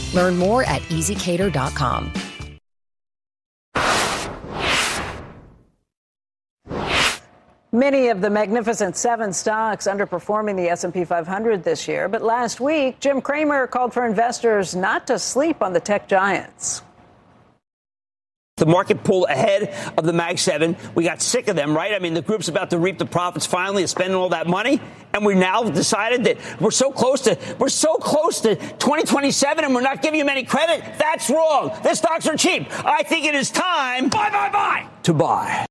Learn more at EasyCater.com. Many of the Magnificent Seven stocks underperforming the S&P 500 this year. But last week, Jim Cramer called for investors not to sleep on the tech giants. The market pulled ahead of the Mag 7. We got sick of them, right? I mean, the group's about to reap the profits finally of spending all that money. And we now decided that we're so close to 2027 and we're not giving them any credit. That's wrong. The stocks are cheap. I think it is time to buy.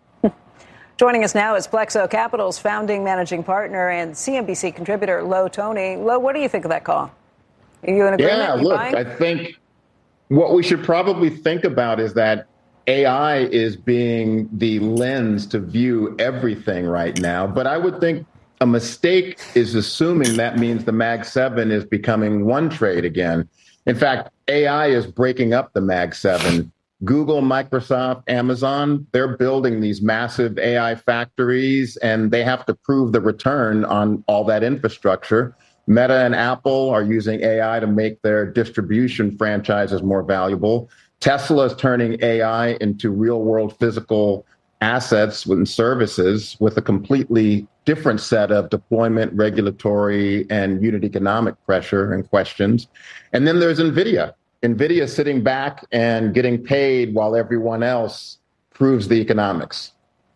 Joining us now is Plexo Capital's founding managing partner and CNBC contributor, Lo Toney. Lo, what do you think of that call? Are you in agreement? Yeah, look, I think what we should probably think about is that AI is being the lens to view everything right now. But I would think a mistake is assuming that means the Mag 7 is becoming one trade again. In fact, AI is breaking up the Mag 7. Google, Microsoft, Amazon, they're building these massive AI factories, and they have to prove the return on all that infrastructure. Meta and Apple are using AI to make their distribution franchises more valuable. Tesla is turning AI into real-world physical assets and services with a completely different set of deployment, regulatory, and unit economic pressure and questions. And then there's NVIDIA. NVIDIA sitting back and getting paid while everyone else proves the economics.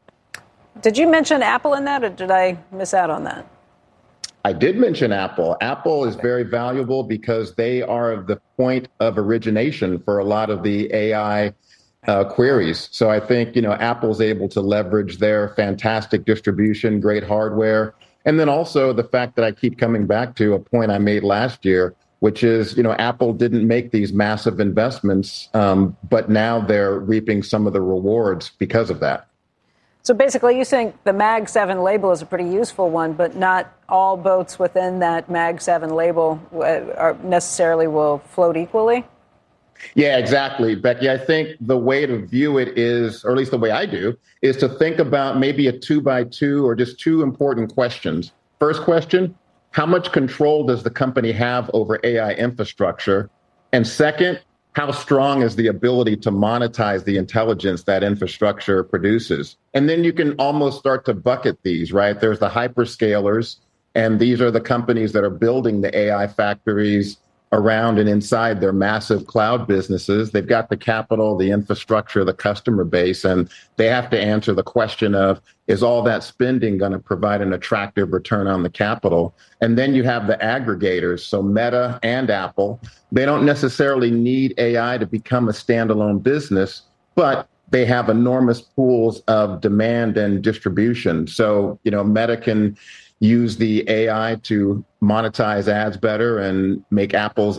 Did you mention Apple in that, or did I miss out on that? I did mention Apple. Apple is very valuable because they are the point of origination for a lot of the AI queries. So I think, Apple's able to leverage their fantastic distribution, great hardware, and then also the fact that I keep coming back to a point I made last year, which is, Apple didn't make these massive investments, but now they're reaping some of the rewards because of that. So basically, you think the Mag 7 label is a pretty useful one, but not all boats within that Mag 7 label necessarily will float equally? Yeah, exactly, Becky. I think the way to view it is, or at least the way I do, is to think about maybe a 2x2 or just two important questions. First question, how much control does the company have over AI infrastructure? And second, how strong is the ability to monetize the intelligence that infrastructure produces? And then you can almost start to bucket these, right? There's the hyperscalers, and these are the companies that are building the AI factories around and inside their massive cloud businesses. They've got the capital, the infrastructure, the customer base, and they have to answer the question of, is all that spending going to provide an attractive return on the capital? And then you have the aggregators, so Meta and Apple. They don't necessarily need AI to become a standalone business, but they have enormous pools of demand and distribution. So, Meta can use the AI to monetize ads better and make AI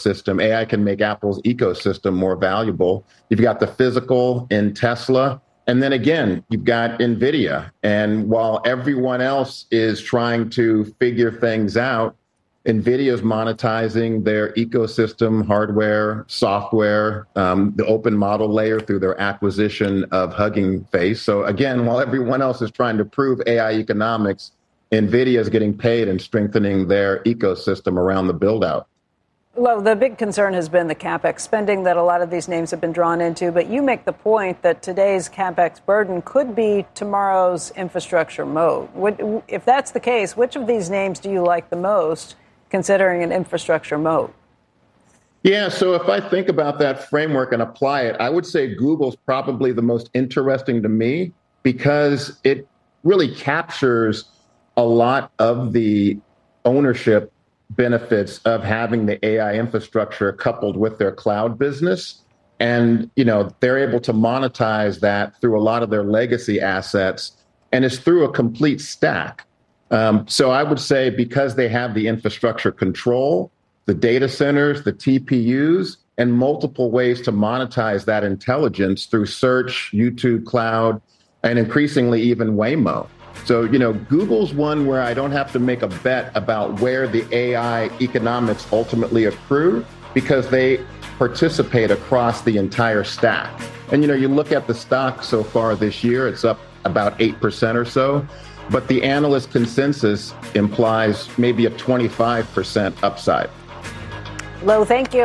can make Apple's ecosystem more valuable. You've got the physical in Tesla. And then again, you've got NVIDIA. And while everyone else is trying to figure things out, NVIDIA is monetizing their ecosystem, hardware, software, the open model layer through their acquisition of Hugging Face. So again, while everyone else is trying to prove AI economics, NVIDIA is getting paid and strengthening their ecosystem around the build-out. Well, the big concern has been the CapEx spending that a lot of these names have been drawn into. But you make the point that today's CapEx burden could be tomorrow's infrastructure moat. If that's the case, which of these names do you like the most, considering an infrastructure moat? Yeah, so if I think about that framework and apply it, I would say Google's probably the most interesting to me because it really captures a lot of the ownership benefits of having the AI infrastructure coupled with their cloud business. And, they're able to monetize that through a lot of their legacy assets, and it's through a complete stack. So I would say because they have the infrastructure control, the data centers, the TPUs, and multiple ways to monetize that intelligence through search, YouTube Cloud, and increasingly even Waymo. So, Google's one where I don't have to make a bet about where the AI economics ultimately accrue because they participate across the entire stack. And, you look at the stock so far this year, it's up about 8% or so, but the analyst consensus implies maybe a 25% upside. Lo, thank you.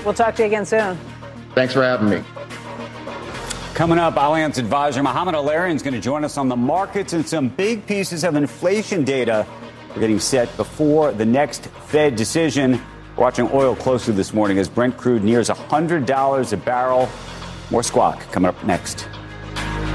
We'll talk to you again soon. Thanks for having me. Coming up, Allianz advisor Mohamed El-Erian is going to join us on the markets and some big pieces of inflation data. We're getting set before the next Fed decision. We're watching oil closely this morning as Brent crude nears $100 a barrel. More Squawk coming up next.